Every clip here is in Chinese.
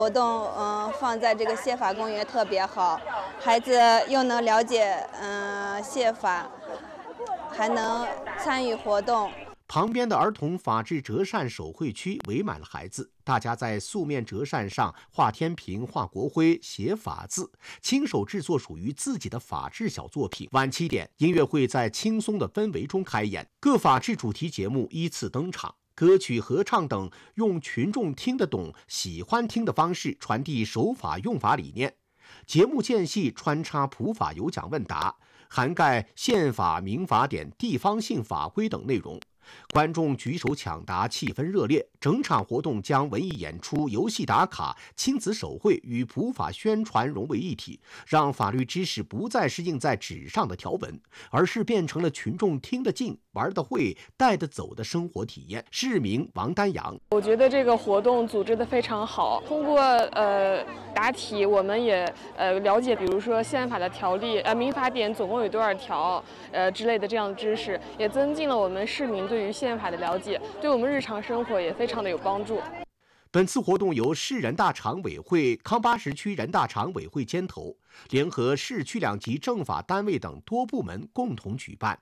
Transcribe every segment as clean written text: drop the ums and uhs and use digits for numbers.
活动放在这个宪法公园特别好，孩子又能了解宪法，还能参与活动。 旁边的儿童法治折扇手绘区围满了孩子，大家在素面折扇上画天平、画国徽、写法字，亲手制作属于自己的法治小作品。晚7点，音乐会在轻松的氛围中开演，各法治主题节目依次登场，歌曲、合唱等用群众听得懂、喜欢听的方式传递守法用法理念。节目间隙穿插普法有奖问答，涵盖宪法、民法典、地方性法规等内容。观众举手抢答，气氛热烈。整场活动将文艺演出、游戏打卡、亲子手绘与普法宣传融为一体，让法律知识不再是印在纸上的条文，而是变成了群众听得进、玩得会、带得走的生活体验。市民王丹阳： 我觉得这个活动组织得非常好，通过答题，我们也了解，比如说宪法的条例、民法典总共有多少条之类的这样的知识，也增进了我们市民对于宪法的了解，对我们日常生活也非常的有帮助。 本次活动由市人大常委会、康巴什区人大常委会牵头，联合市区2级政法单位等多部门共同举办。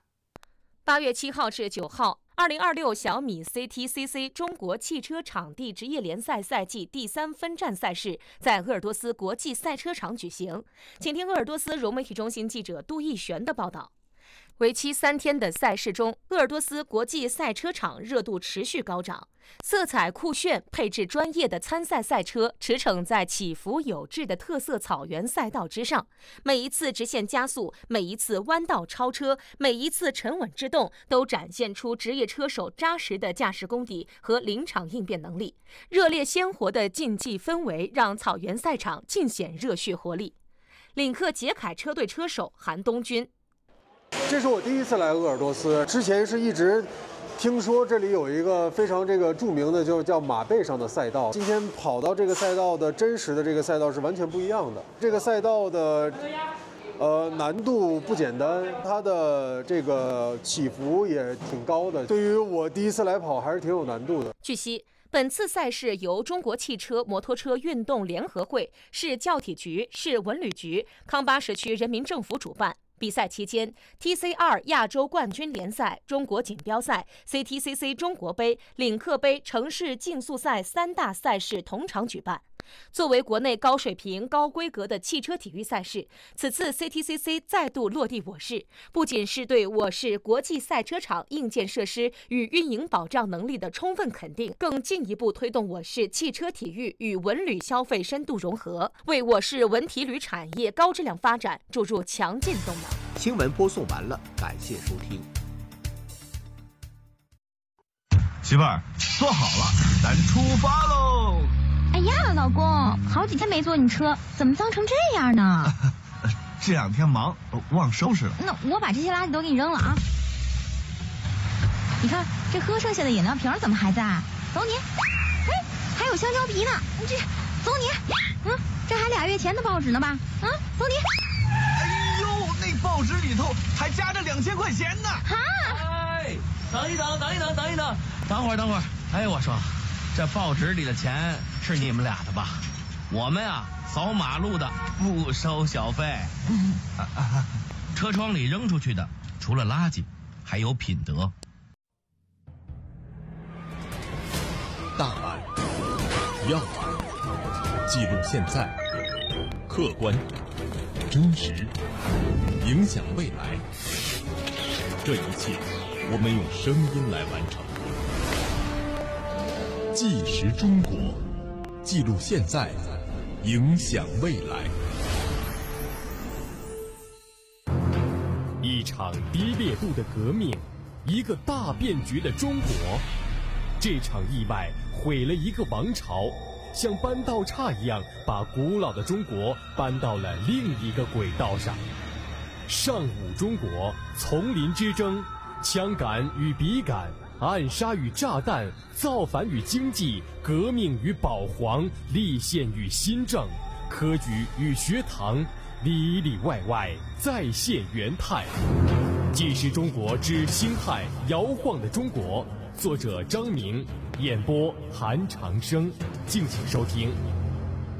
8月7号至9号，2026小米 CTCC 中国汽车场地职业联赛赛季第3分站赛事在鄂尔多斯国际赛车场举行。请听鄂尔多斯融媒体中心记者杜奕璇的报道。为期3天的赛事中，鄂尔多斯国际赛车场热度持续高涨，色彩酷炫、配置专业的参赛赛车驰骋在起伏有致的特色草原赛道之上，每一次直线加速，每一次弯道超车，每一次沉稳制动，都展现出职业车手扎实的驾驶功底和临场应变能力。热烈鲜活的竞技氛围让草原赛场尽显热血活力。领克捷凯车队车手韩东军： 这是我第一次来鄂尔多斯，之前是一直听说这里有一个非常著名的，就叫马背上的赛道。今天跑到这个赛道的真实的这个赛道是完全不一样的。这个赛道的难度不简单，它的这个起伏也挺高的。对于我第一次来跑，还是挺有难度的。 据悉，本次赛事由中国汽车摩托车运动联合会、市教体局、市文旅局、康巴什区人民政府主办。比赛期间 ，TC2 亚洲冠军联赛、中国锦标赛、CTCC 中国杯、领克杯城市竞速赛3大赛事同场举办。作为国内高水平、高规格的汽车体育赛事，此次 CTCC 再度落地我市，不仅是对我市国际赛车场硬件设施与运营保障能力的充分肯定，更进一步推动我市汽车体育与文旅消费深度融合，为我市文体旅产业高质量发展注入强劲动能。 新闻播送完了，感谢收听。 媳妇儿，坐好了，咱出发喽！ 哎呀，老公，好几天没坐你车，怎么脏成这样呢？ 这2天忙，忘收拾了。 那我把这些垃圾都给你扔了啊！你看这喝剩下的饮料瓶怎么还在？走你！哎，还有香蕉皮呢，这走你！这还2月前的报纸呢吧？走你！ 哎呦，那报纸里头还夹着2000块钱呢！ 哈！ 哎，等一等，等会儿。哎，我说，这报纸里的钱是你们俩的吧？我们呀，扫马路的不收小费。车窗里扔出去的，除了垃圾，还有品德。 大案、要案，记录现在，客观、真实，影响未来。这一切，我们用声音来完成。纪实中国，记录现在，影响未来。 一场低烈度的革命，一个大变局的中国。这场意外毁了一个王朝，像搬道岔一样，把古老的中国搬到了另一个轨道上。上午中国，丛林之争，枪杆与笔杆，暗杀与炸弹，造反与经济，革命与保皇，立宪与新政，科举与学堂，里里外外再现元泰。纪实中国之星海摇晃的中国，作者张明，演播韩长生，敬请收听。